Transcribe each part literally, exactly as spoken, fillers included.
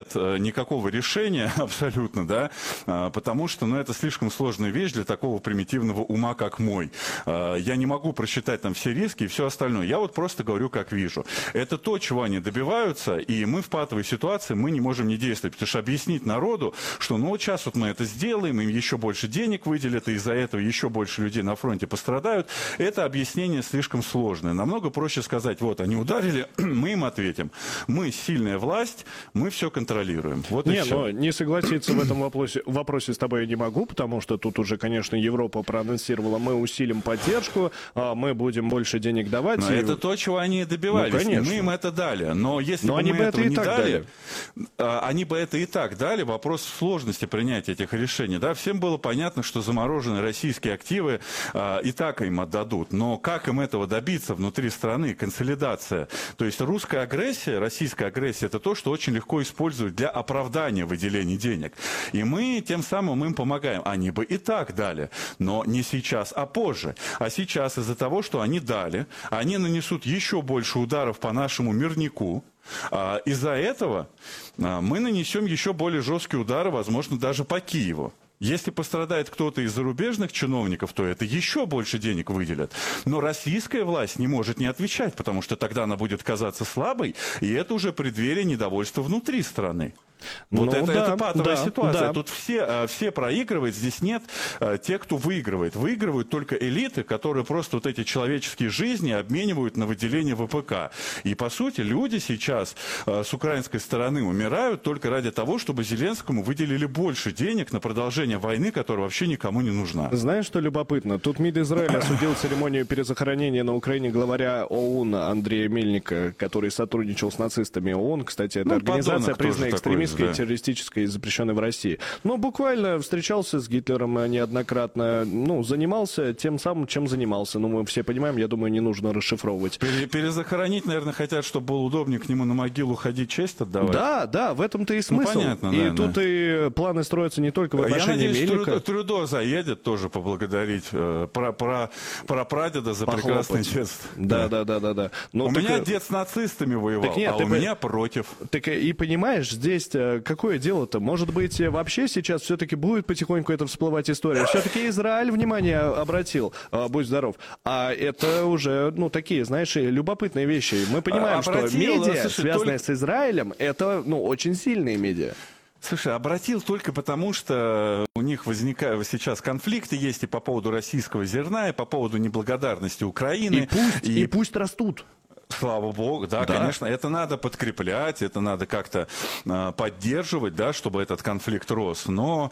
нет никакого решения абсолютно, да, потому что, ну, это слишком сложная вещь для такого примитивного ума, как мой. Я не могу просчитать там все риски и все остальное. Я вот просто говорю, как вижу. Это то, чего они добиваются, и мы в патовой ситуации, мы не можем не действовать, потому что объяснить народу, что, ну, вот сейчас вот мы это сделаем, им еще больше денег выделят, и из-за этого еще больше людей на фронте пострадают, это объяснение слишком сложное. Намного проще сказать, вот, они ударили, мы им ответим. Мы сильная власть, мы все контролируем. Вот не, и все. но не согласиться в этом вопросе, вопросе с тобой я не могу, потому что тут уже, конечно, Европа проанонсировала, мы усилим поддержку, мы будем больше денег давать. Но и... это то, чего они добивались. Ну, конечно. Мы им это дали. Но если но бы они мы бы этого это и не так дали, дали, они бы это и так дали. Вопрос в сложности принятия этих решений. Да, всем было понятно, что замороженные российские активы а, и так им отдадут. Но как им этого добиться внутри страны? Консолидация. То есть русская агрессия, российская агрессия, это то, что очень легко использовать для оправдания выделения денег. И мы тем самым им помогаем. Они бы и так дали. Но не сейчас, а позже. А сейчас из-за того, что они дали, они нанесут еще больше ударов по нашему мирнику. Из-за этого мы нанесем еще более жесткие удары, возможно, даже по Киеву. Если пострадает кто-то из зарубежных чиновников, то это еще больше денег выделят. Но российская власть не может не отвечать, потому что тогда она будет казаться слабой, и это уже преддверие недовольства внутри страны. Вот ну, это, да, это патовая да, ситуация. Да. Тут все, все проигрывают, здесь нет тех, кто выигрывает. Выигрывают только элиты, которые просто вот эти человеческие жизни обменивают на выделение ВПК. И, по сути, люди сейчас с украинской стороны умирают только ради того, чтобы Зеленскому выделили больше денег на продолжение войны, которая вообще никому не нужна. Знаешь, что любопытно? Тут МИД Израиля осудил церемонию перезахоронения на Украине главаря ОУН Андрея Мельника, который сотрудничал с нацистами. ООН, кстати, это ну, организация, признанная экстремистской, да. террористической и запрещенной в России. Но буквально встречался с Гитлером неоднократно, ну, занимался тем самым, чем занимался. Ну, мы все понимаем, я думаю, не нужно расшифровывать. Перезахоронить, наверное, хотят, чтобы было удобнее к нему на могилу ходить, честь отдавать. Да, да, в этом-то и смысл. Ну, понятно, и наверное. тут и планы строятся не только в отношении Мельника. Я надеюсь, Трюдо, Трюдо заедет тоже поблагодарить э, про, про, про прадеда за Похлопать. прекрасный детство. Да, да, да, да, да. Но у меня и... дед с нацистами воевал, нет, а у по... меня против. Так и понимаешь, здесь какое дело-то? Может быть, вообще сейчас все-таки будет потихоньку это всплывать история. Все-таки Израиль внимание обратил, будь здоров. А это уже, ну, такие, знаешь, любопытные вещи. Мы понимаем, обратил, что медиа, слушай, связанные только... с Израилем, это, ну, очень сильные медиа. Слушай, обратил только потому, что у них возникают сейчас конфликты есть и по поводу российского зерна, и по поводу неблагодарности Украины. И пусть, и... И пусть растут. Слава богу, да, да, конечно, это надо подкреплять, это надо как-то э, поддерживать, да, чтобы этот конфликт рос. Но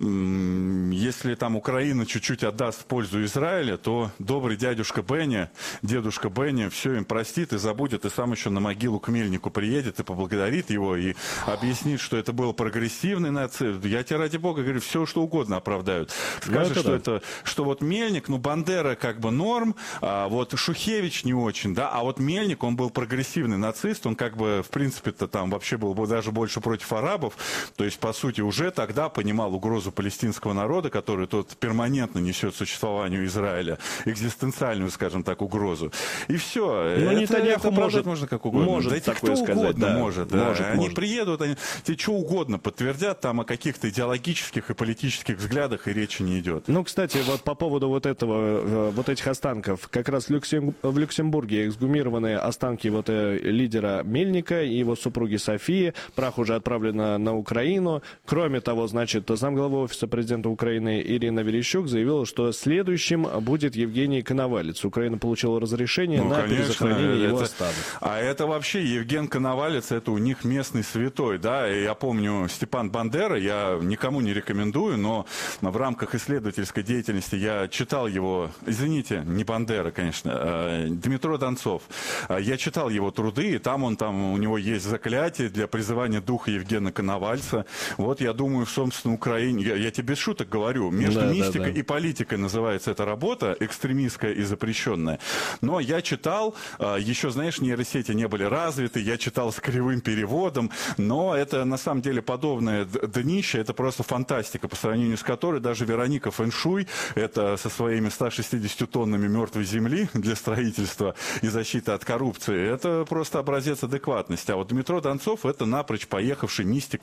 э, если там Украина чуть-чуть отдаст в пользу Израиля, то добрый дядюшка Бенни, дедушка Бенни все им простит и забудет, и сам еще на могилу к Мельнику приедет и поблагодарит его, и объяснит, что это был прогрессивный нацизм. Я тебе ради бога говорю, все что угодно оправдают. Скажет, что, да. это, что вот Мельник, ну, Бандера как бы норм, а вот Шухевич не очень, да, а вот Мельник он был прогрессивный нацист, он как бы, в принципе-то, там вообще был бы даже больше против арабов, то есть, по сути, уже тогда понимал угрозу палестинского народа, который тот перманентно несет существованию Израиля, экзистенциальную, скажем так, угрозу. И все. Но это, это может, можно как угодно. Может да, такое кто сказать, угодно да. может. Да. может. Они может. приедут, они тебе что угодно подтвердят, там о каких-то идеологических и политических взглядах и речи не идет. Ну, кстати, вот по поводу вот этого, вот этих останков, как раз в, Люксем... в Люксембурге эксгумированы останки вот э, лидера Мельника и его супруги Софии. Прах уже отправлен на Украину. Кроме того, значит, замглавы офиса президента Украины Ирина Верещук заявила, что следующим будет Евгений Коновалец. Украина получила разрешение ну, на конечно, перезахоронение это... его останков. А это вообще Евген Коновалец, это у них местный святой, да, и я помню Степан Бандера, я никому не рекомендую, но в рамках исследовательской деятельности я читал его, извините, не Бандера, конечно, Дмитро Донцов. Я читал его труды, и там он, там у него есть заклятие для призывания духа Евгена Коновальца. Вот я думаю, в собственно Украине, я, я тебе без шуток говорю, между да, мистикой да, да. и политикой называется эта работа, экстремистская и запрещенная. Но я читал, еще, знаешь, нейросети не были развиты, я читал с кривым переводом, но это на самом деле подобное днище, это просто фантастика, по сравнению с которой даже Вероника Фэншуй, это со своими ста шестьюдесятью тоннами мертвой земли для строительства и защиты от коррупции, это просто образец адекватности. А вот Дмитро Донцов это напрочь поехавший мистик.